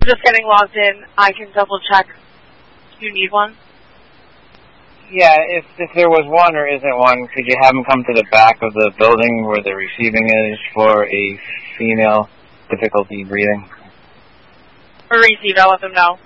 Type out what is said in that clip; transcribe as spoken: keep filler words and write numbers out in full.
just getting logged in. I can double check. Do you need one? Yeah, if if there was one or isn't one, could you have them come to the back of the building where the receiving is for a female difficulty breathing? Or receive, I'll let them know.